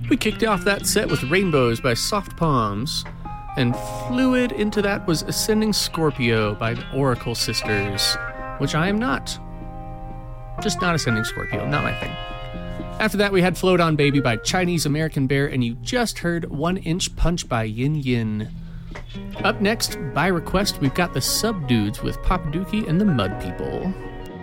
We kicked off that set with Rainbows by Soft Palms, and fluid into that was Ascending Scorpio by the Oracle Sisters, which I am not. Just not Ascending Scorpio, not my thing. After that, we had Float On Baby by Chinese American Bear, and you just heard 1 Inch Punch by Yin Yin. Up next, by request, we've got the Subdudes with Papa Dookie and the Mud People.